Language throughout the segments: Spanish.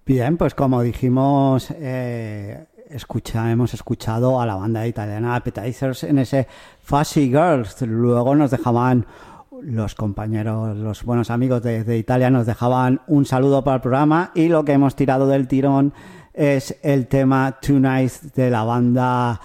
Bien, pues como dijimos, hemos escuchado a la banda italiana Appetizers en ese Fuzzy Girls. Luego nos dejaban los compañeros, los buenos amigos de Italia, nos dejaban un saludo para el programa, y lo que hemos tirado del tirón es el tema Tonight de la banda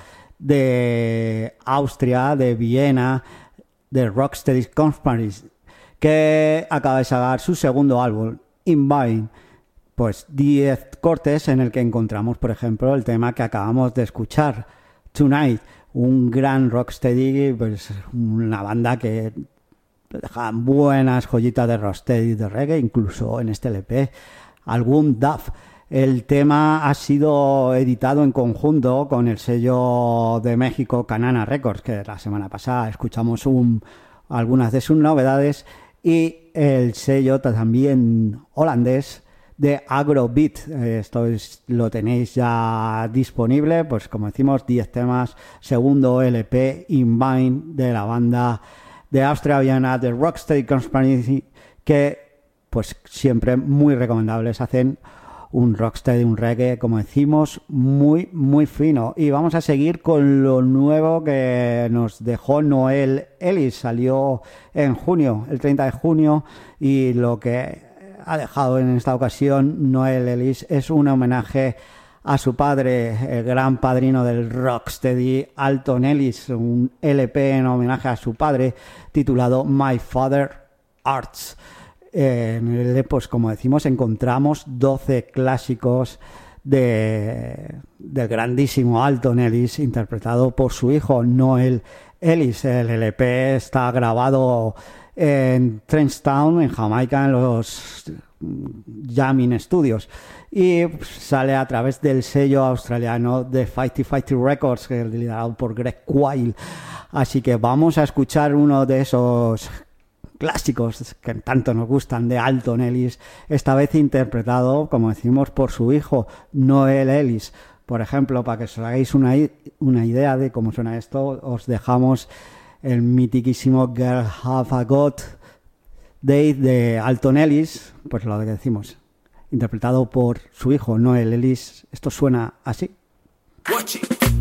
de Austria, de Viena, de Rocksteady Conspiracy, que acaba de sacar su segundo álbum, In Vain. Pues 10 cortes en el que encontramos, por ejemplo, el tema que acabamos de escuchar, Tonight, un gran rocksteady, pues una banda que deja buenas joyitas de rocksteady, de reggae, incluso en este LP, algún Duff. El tema ha sido editado en conjunto con el sello de México Canana Records, que la semana pasada escuchamos algunas de sus novedades, y el sello también holandés de Agrobeat. Esto lo tenéis ya disponible, pues como decimos, 10 temas, segundo LP In Vain de la banda de Austria, Viena, de Rocksteady Conspiracy, que pues siempre muy recomendables. Hacen un rocksteady, un reggae, como decimos, muy muy fino. Y vamos a seguir con lo nuevo que nos dejó Noel Ellis. Salió en junio, el 30 de junio, y lo que ha dejado en esta ocasión Noel Ellis es un homenaje a su padre, el gran padrino del rocksteady, Alton Ellis, un LP en homenaje a su padre titulado My Father Arts. En el, pues como decimos, encontramos 12 clásicos del grandísimo Alton Ellis, interpretado por su hijo Noel Ellis. El LP está grabado en Trenchtown, en Jamaica, en los Jamming Studios, y sale a través del sello australiano de Fighty Fighty Records, que es liderado por Greg Quayle. Así que vamos a escuchar uno de esos clásicos que tanto nos gustan de Alton Ellis, esta vez interpretado, como decimos, por su hijo Noel Ellis. Por ejemplo, para que os hagáis una idea de cómo suena esto, os dejamos el mitiquísimo Girl Have a God Day de Alton Ellis, pues lo que decimos, interpretado por su hijo Noel Ellis. Esto suena así. Watch it.